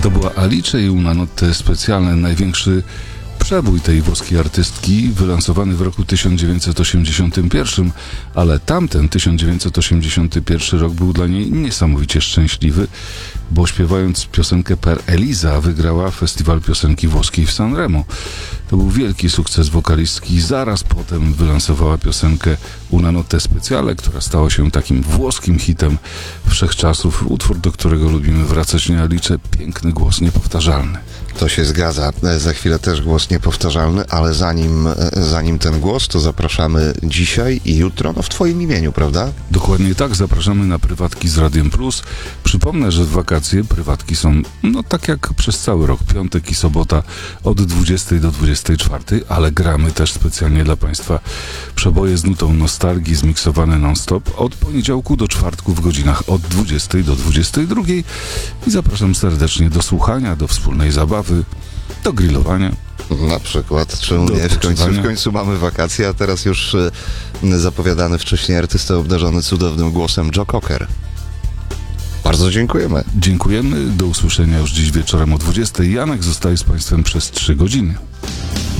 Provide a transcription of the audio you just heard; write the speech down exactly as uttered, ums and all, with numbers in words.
To była Alice i una notte speciale, największy przebój tej włoskiej artystki, wylansowany w roku tysiąc dziewięćset osiemdziesiątym pierwszym, ale tamten tysiąc dziewięćset osiemdziesiąty pierwszy rok był dla niej niesamowicie szczęśliwy, bo śpiewając piosenkę Per Elisa wygrała Festiwal Piosenki Włoskiej w Sanremo. To był wielki sukces wokalistki. Zaraz potem wylansowała piosenkę Una notte speciale, która stała się takim włoskim hitem wszechczasów. Utwór, do którego lubimy wracać, nie Alice. Piękny głos, niepowtarzalny. To się zgadza. Za chwilę też głos niepowtarzalny, ale zanim, zanim ten głos, to zapraszamy dzisiaj i jutro, no w twoim imieniu, prawda? Dokładnie tak, zapraszamy na prywatki z Radiem Plus. Przypomnę, że w wakacje prywatki są, no tak jak przez cały rok, piątek i sobota od dwudziestej do dwudziestej czwartej, ale gramy też specjalnie dla Państwa przeboje z nutą nostalgii, zmiksowane non-stop od poniedziałku do czwartku w godzinach od dwudziestej do dwudziestej drugiej i zapraszam serdecznie do słuchania, do wspólnej zabawy, do grillowania. Na przykład, czy nie, w końcu, w końcu mamy wakacje, a teraz już y, zapowiadany wcześniej artysta obdarzony cudownym głosem Joe Cocker. Bardzo dziękujemy. Dziękujemy, do usłyszenia już dziś wieczorem o dwudziestej. Janek zostaje z Państwem przez trzy godziny.